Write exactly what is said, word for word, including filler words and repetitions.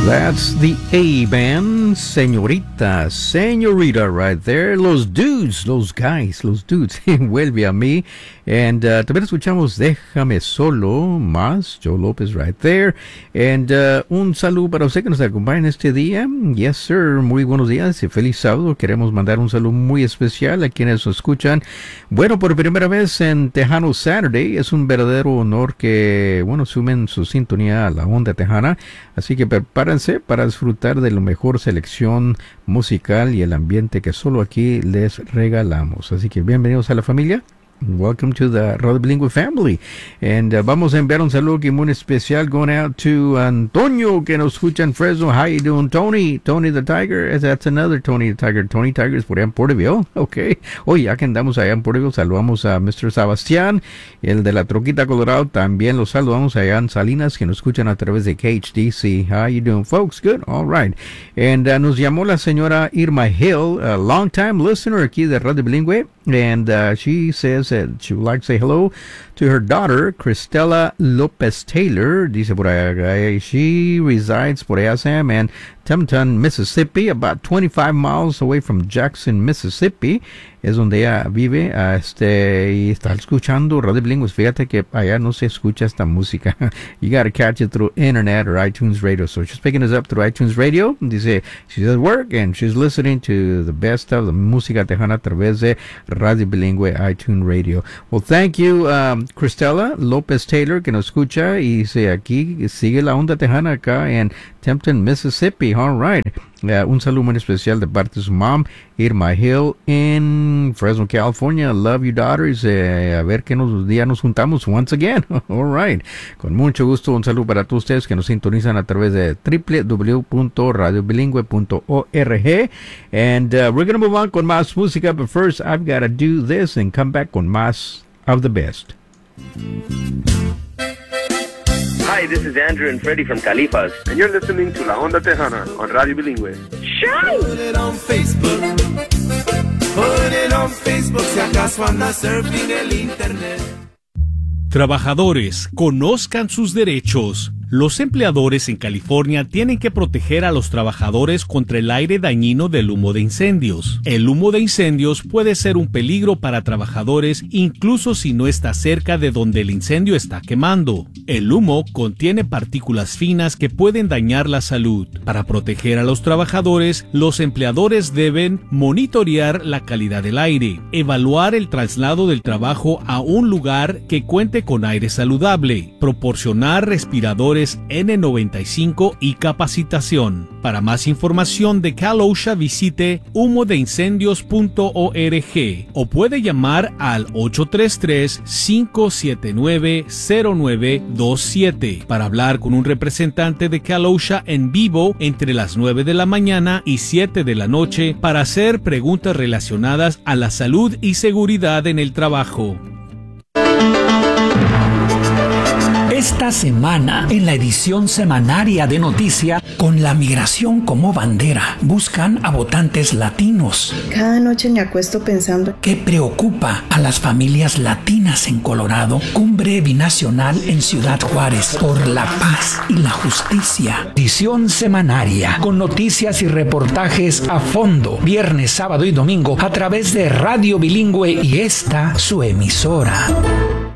That's the A-Band, señorita, señorita, right there. Los dudes, los guys, los dudes, vuelve a mí. And uh, también escuchamos Déjame Solo, más Joe Lopez right there. And uh, un saludo para usted que nos acompaña en este día. Yes, sir, muy buenos días y feliz sábado. Queremos mandar un saludo muy especial a quienes nos escuchan. Bueno, por primera vez en Tejano Saturday, es un verdadero honor que, bueno, sumen su sintonía a la onda tejana. Así que prepárense para disfrutar de la mejor selección musical y el ambiente que solo aquí les regalamos. Así que bienvenidos a la familia. Welcome to the Radio Bilingüe family. And uh, vamos a enviar un saludo aquí muy especial going out to Antonio, que nos escucha en Fresno. How you doing, Tony? Tony the Tiger. That's another Tony the Tiger. Tony Tiger es por allá en Porterville. Okay. Oye, ya que andamos allá en Porterville, saludamos a mister Sebastián, el de la Troquita Colorado. También los saludamos allá en Salinas, que nos escuchan a través de K H D C. How you doing, folks? Good. All right. And uh, nos llamó la señora Irma Hill, a long time listener aquí de Radio Bilingüe. And uh, she says that she would like to say hello to her daughter, Cristela Lopez Taylor. Dice por allá, she resides por allá, Sam, in Templeton, Mississippi, about twenty-five miles away from Jackson, Mississippi. Es donde ella vive, uh, este, y está escuchando Radio Bilingüe. Fíjate que allá no se escucha esta música. You gotta catch it through internet or iTunes Radio. So she's picking us up through iTunes Radio. Dice, she's at work and she's listening to the best of the música tejana a través de Radio Bilingüe iTunes Radio. Well, thank you, um, Cristela Lopez Taylor, que nos escucha y dice aquí, sigue la onda tejana acá en Templeton, Mississippi. All right. Uh, un saludo muy especial de parte de su mom, Irma Hill, en Fresno, California. Love you, daughters. Uh, a ver qué nos, día nos juntamos once again. All right. Con mucho gusto, un saludo para todos ustedes que nos sintonizan a través de w w w punto radio bilingüe punto org. And uh, we're going to move on con más música, but first I've got to do this and come back con más of the best. Hi, this is Andrew and Freddie from Califas. And you're listening to La Onda Tejana on Radio Bilingüe. Show! Put it on Facebook. Put it on Facebook. Si acaso anda surfing el internet. Trabajadores, conozcan sus derechos. Los empleadores en California tienen que proteger a los trabajadores contra el aire dañino del humo de incendios. El humo de incendios puede ser un peligro para trabajadores incluso si no está cerca de donde el incendio está quemando. El humo contiene partículas finas que pueden dañar la salud. Para proteger a los trabajadores, los empleadores deben monitorear la calidad del aire, evaluar el traslado del trabajo a un lugar que cuente con aire saludable, proporcionar respiradores N noventa y cinco y capacitación. Para más información de Cal OSHA visite humo de incendios punto org o puede llamar al ocho tres tres, cinco siete nueve, cero nueve dos siete para hablar con un representante de Cal OSHA en vivo entre las nueve de la mañana y siete de la noche para hacer preguntas relacionadas a la salud y seguridad en el trabajo. Esta semana, en la edición semanaria de Noticia, con la migración como bandera, buscan a votantes latinos. Cada noche me acuesto pensando ¿qué preocupa a las familias latinas en Colorado? Cumbre binacional en Ciudad Juárez por la paz y la justicia. Edición semanaria, con noticias y reportajes a fondo, viernes, sábado y domingo, a través de Radio Bilingüe y esta, su emisora.